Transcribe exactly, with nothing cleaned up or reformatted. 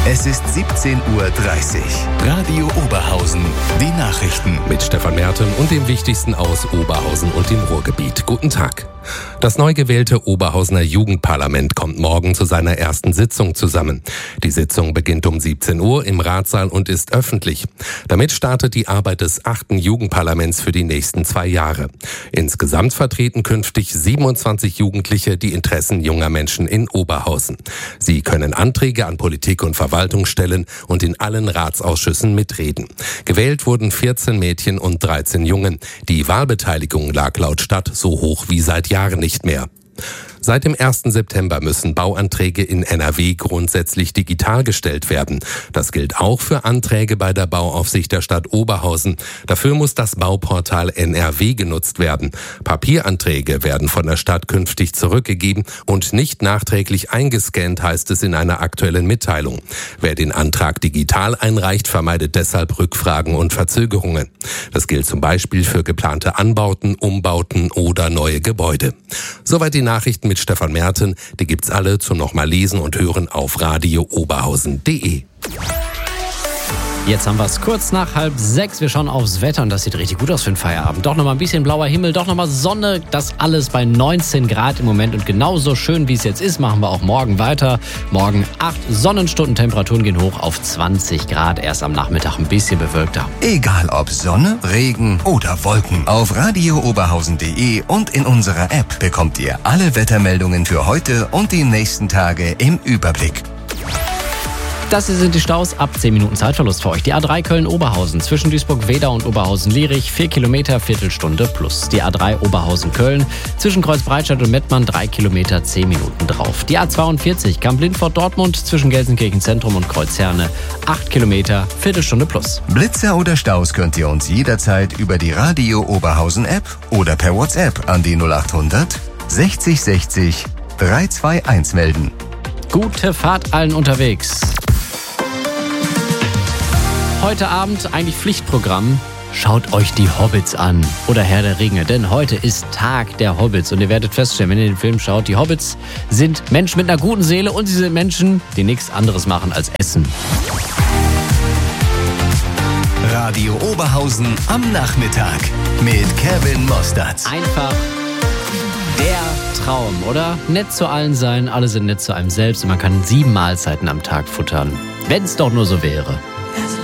Es ist siebzehn Uhr dreißig. Radio Oberhausen. Die Nachrichten. Mit Stefan Merten und dem Wichtigsten aus Oberhausen und dem Ruhrgebiet. Guten Tag. Das neu gewählte Oberhausener Jugendparlament kommt morgen zu seiner ersten Sitzung zusammen. Die Sitzung beginnt um siebzehn Uhr im Ratssaal und ist öffentlich. Damit startet die Arbeit des achten Jugendparlaments für die nächsten zwei Jahre. Insgesamt vertreten künftig siebenundzwanzig Jugendliche die Interessen junger Menschen in Oberhausen. Sie können Anträge an Politik und Verwaltung stellen und in allen Ratsausschüssen mitreden. Gewählt wurden vierzehn Mädchen und dreizehn Jungen. Die Wahlbeteiligung lag laut Stadt so hoch wie seit Jahren nicht mehr. Seit dem ersten September müssen Bauanträge in N R W grundsätzlich digital gestellt werden. Das gilt auch für Anträge bei der Bauaufsicht der Stadt Oberhausen. Dafür muss das Bauportal N R W genutzt werden. Papieranträge werden von der Stadt künftig zurückgegeben und nicht nachträglich eingescannt, heißt es in einer aktuellen Mitteilung. Wer den Antrag digital einreicht, vermeidet deshalb Rückfragen und Verzögerungen. Das gilt zum Beispiel für geplante Anbauten, Umbauten oder neue Gebäude. Soweit die Nachrichten mit Stefan Merten. Die gibt's alle zum nochmal lesen und hören auf radio oberhausen punkt de. Jetzt haben wir es kurz nach halb sechs. Wir schauen aufs Wetter und das sieht richtig gut aus für den Feierabend. Doch nochmal ein bisschen blauer Himmel, doch nochmal Sonne. Das alles bei neunzehn Grad im Moment. Und genauso schön, wie es jetzt ist, machen wir auch morgen weiter. Morgen acht Sonnenstunden, Temperaturen gehen hoch auf zwanzig Grad. Erst am Nachmittag ein bisschen bewölkter. Egal ob Sonne, Regen oder Wolken. Auf radio oberhausen punkt de und in unserer App bekommt ihr alle Wettermeldungen für heute und die nächsten Tage im Überblick. Das hier sind die Staus ab zehn Minuten Zeitverlust für euch. Die A drei Köln-Oberhausen zwischen Duisburg-Wedau und Oberhausen-Lierich vier Kilometer, Viertelstunde plus. Die A drei Oberhausen-Köln zwischen Kreuzbreitstadt und Mettmann drei Kilometer, zehn Minuten drauf. Die A zweiundvierzig Kamp-Lindfort-Dortmund zwischen Gelsenkirchen-Zentrum und Kreuzherne acht Kilometer, Viertelstunde plus. Blitzer oder Staus könnt ihr uns jederzeit über die Radio Oberhausen App oder per WhatsApp an die null acht hundert sechzig sechzig dreihundertzweiundundzwanzig melden. Gute Fahrt allen unterwegs. Heute Abend eigentlich Pflichtprogramm. Schaut euch die Hobbits an oder Herr der Ringe, denn heute ist Tag der Hobbits und ihr werdet feststellen, wenn ihr den Film schaut, die Hobbits sind Menschen mit einer guten Seele und sie sind Menschen, die nichts anderes machen als essen. Radio Oberhausen am Nachmittag mit Kevin Mostert. Einfach der Traum, oder? Nett zu allen sein, alle sind nett zu einem selbst und man kann sieben Mahlzeiten am Tag futtern. Wenn es doch nur so wäre.